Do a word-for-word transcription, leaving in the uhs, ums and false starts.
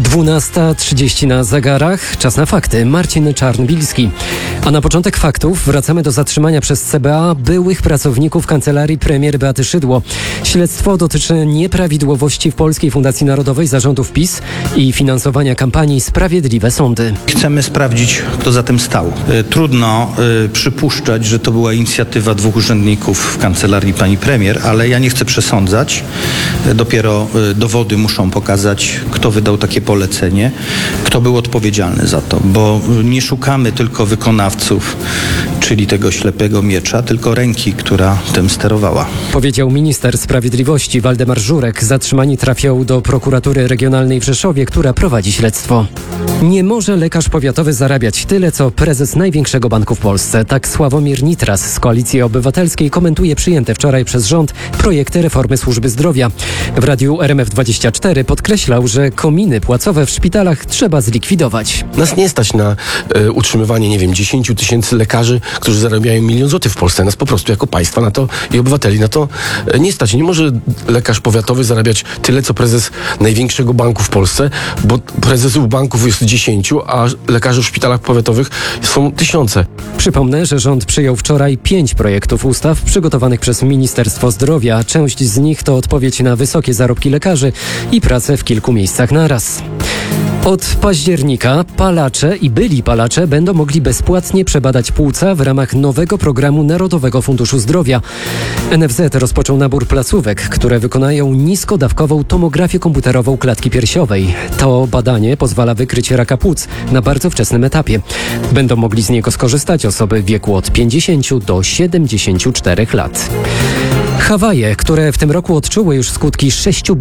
dwunasta trzydzieści na zegarach. Czas na fakty. Marcin Czarnbilski. A na początek faktów wracamy do zatrzymania przez C B A byłych pracowników kancelarii premier Beaty Szydło. Śledztwo dotyczy nieprawidłowości w Polskiej Fundacji Narodowej, zarządów PiS i finansowania kampanii Sprawiedliwe Sądy. Chcemy sprawdzić, kto za tym stał. Trudno y, przypuszczać, że to była inicjatywa dwóch urzędników w kancelarii pani premier, ale ja nie chcę przesądzać. Dopiero y, dowody muszą pokazać, kto wydał takie polecenie, kto był odpowiedzialny za to, bo nie szukamy tylko wykonawców, czyli tego ślepego miecza, tylko ręki, która tym sterowała. Powiedział minister sprawiedliwości Waldemar Żurek. Zatrzymani trafią do prokuratury regionalnej w Rzeszowie, która prowadzi śledztwo. Nie może lekarz powiatowy zarabiać tyle, co prezes największego banku w Polsce. Tak Sławomir Nitras z Koalicji Obywatelskiej komentuje przyjęte wczoraj przez rząd projekty reformy służby zdrowia. W radiu R M F dwadzieścia cztery podkreślał, że kominy płacowe w szpitalach trzeba zlikwidować. Nas nie stać na e, utrzymywanie, nie wiem, dziesięciu tysięcy lekarzy, którzy zarabiają milion złotych w Polsce. Nas po prostu jako państwa na to i obywateli na to e, nie stać. Nie może lekarz powiatowy zarabiać tyle, co prezes największego banku w Polsce, bo prezesów banków jest dziesięciu, a lekarzy w szpitalach powiatowych są tysiące. Przypomnę, że rząd przyjął wczoraj pięć projektów ustaw przygotowanych przez Ministerstwo Zdrowia. Część z nich to odpowiedź na wysokie zarobki lekarzy i pracę w kilku miejscach naraz. Od października palacze i byli palacze będą mogli bezpłatnie przebadać płuca w ramach nowego programu Narodowego Funduszu Zdrowia. N F Z rozpoczął nabór placówek, które wykonają niskodawkową tomografię komputerową klatki piersiowej. To badanie pozwala wykryć raka płuc na bardzo wczesnym etapie. Będą mogli z niego skorzystać osoby w wieku od pięćdziesięciu do siedemdziesięciu czterech lat. Hawaje, które w tym roku odczuły już skutki sześciu